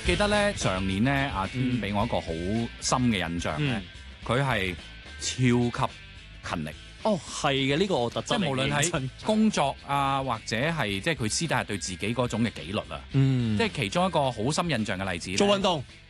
記得咧上年咧，阿天俾我一個好深嘅印象咧，佢係超級勤力。 哦，係嘅，呢個我特即係無論喺工作啊，或者係即係佢私底下對自己嗰種嘅紀律啊，即係其中一個好深印象嘅例子。 做運動